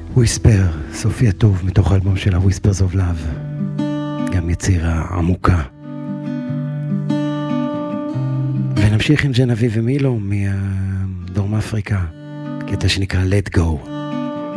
וויספר, סופי הטוב מתוך האלבום שלה Whispers of Love, גם יצירה עמוקה. ונמשיך עם ג'נבי ומילו מדרום אפריקה, קטע שנקרא Let Go.